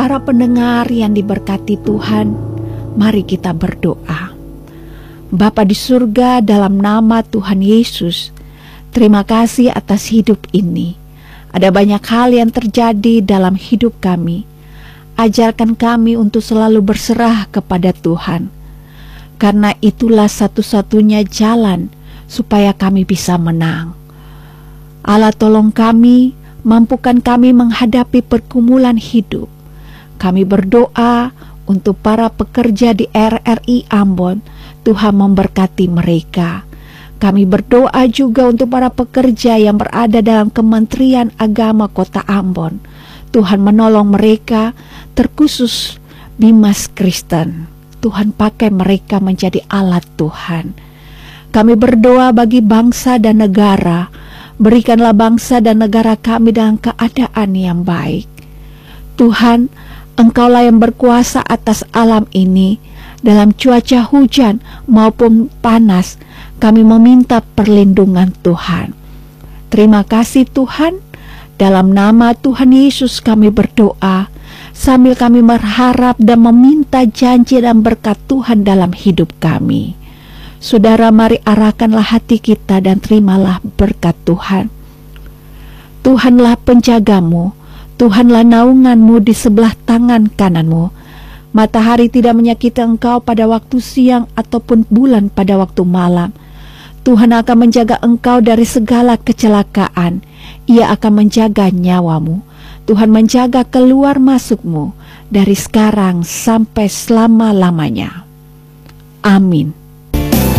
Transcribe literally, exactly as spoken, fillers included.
para pendengar yang diberkati Tuhan, mari kita berdoa. Bapa di surga, dalam nama Tuhan Yesus, terima kasih atas hidup ini. Ada banyak hal yang terjadi dalam hidup kami. Ajarkan kami untuk selalu berserah kepada Tuhan, karena itulah satu-satunya jalan supaya kami bisa menang. Allah, tolong kami, mampukan kami menghadapi pergumulan hidup. Kami berdoa untuk para pekerja di R R I Ambon, Tuhan memberkati mereka. Kami berdoa juga untuk para pekerja yang berada dalam Kementerian Agama Kota Ambon. Tuhan menolong mereka, terkhusus Bimas Kristen. Tuhan pakai mereka menjadi alat Tuhan. Kami berdoa bagi bangsa dan negara. Berikanlah bangsa dan negara kami dalam keadaan yang baik. Tuhan, Engkaulah yang berkuasa atas alam ini. Dalam cuaca hujan maupun panas, kami meminta perlindungan Tuhan. Terima kasih Tuhan. Dalam nama Tuhan Yesus kami berdoa, sambil kami berharap dan meminta janji dan berkat Tuhan dalam hidup kami. Saudara, mari arahkanlah hati kita dan terimalah berkat Tuhan. Tuhanlah penjagamu, Tuhanlah naunganmu di sebelah tangan kananmu. Matahari tidak menyakiti engkau pada waktu siang ataupun bulan pada waktu malam. Tuhan akan menjaga engkau dari segala kecelakaan. Ia akan menjaga nyawamu. Tuhan menjaga keluar masukmu dari sekarang sampai selama-lamanya. Amin.